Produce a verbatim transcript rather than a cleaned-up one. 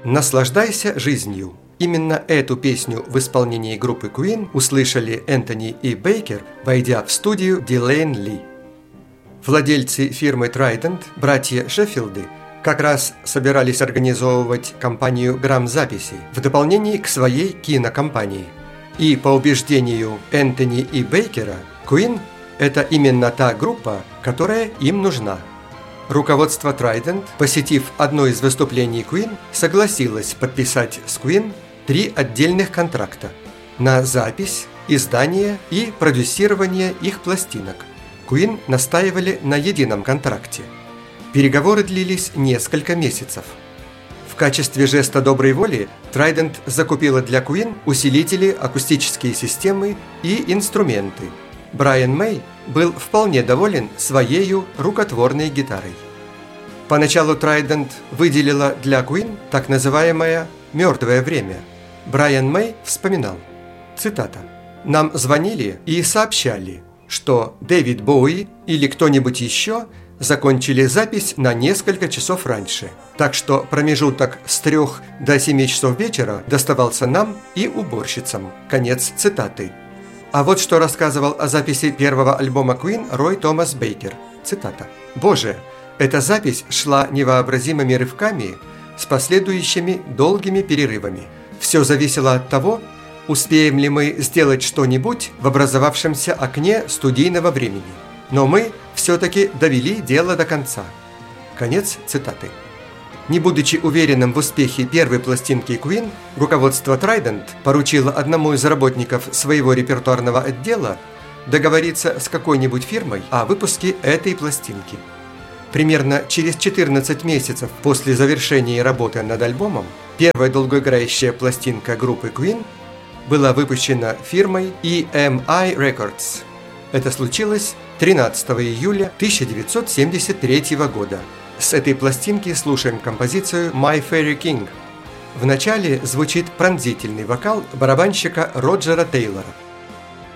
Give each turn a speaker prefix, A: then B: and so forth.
A: Наслаждайся жизнью. Именно эту песню в исполнении группы Queen услышали Энтони и Бейкер, войдя в студию Дилейн Ли. Владельцы фирмы Trident, братья Шеффилды, как раз собирались организовывать компанию грамзаписи в дополнение к своей кинокомпании. И по убеждению Энтони и Бейкера, Queen – это именно та группа, которая им нужна. Руководство Trident, посетив одно из выступлений Queen, согласилось подписать с Queen три отдельных контракта на запись, издание и продюсирование их пластинок. Queen настаивали на едином контракте. Переговоры длились несколько месяцев. В качестве жеста доброй воли Trident закупила для Queen усилители, акустические системы и инструменты. Брайан Мэй был вполне доволен своею рукотворной гитарой. Поначалу Trident выделила для Queen так называемое «мертвое время». Брайан Мэй вспоминал, цитата, «Нам звонили и сообщали, что Дэвид Боуи или кто-нибудь еще закончили запись на несколько часов раньше, так что промежуток с трех до семи часов вечера доставался нам и уборщицам». Конец цитаты. А вот что рассказывал о записи первого альбома Queen Рой Томас Бейкер. Цитата. «Боже, эта запись шла невообразимыми рывками с последующими долгими перерывами. Все зависело от того, успеем ли мы сделать что-нибудь в образовавшемся окне студийного времени. Но мы все-таки довели дело до конца». Конец цитаты. Не будучи уверенным в успехе первой пластинки Queen, руководство Trident поручило одному из работников своего репертуарного отдела договориться с какой-нибудь фирмой о выпуске этой пластинки. Примерно через четырнадцать месяцев после завершения работы над альбомом первая долгоиграющая пластинка группы Queen была выпущена фирмой и эм ай Records. Это случилось тринадцатого июля тысяча девятьсот семьдесят третьего года. С этой пластинки слушаем композицию «My Fairy King». В начале звучит пронзительный вокал барабанщика Роджера Тейлора.